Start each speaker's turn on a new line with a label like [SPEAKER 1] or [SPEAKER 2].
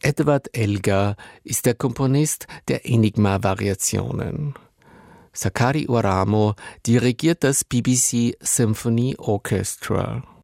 [SPEAKER 1] Edward Elgar ist der Komponist der Enigma-Variationen. Sakari Oramo dirigiert das BBC Symphony Orchestra.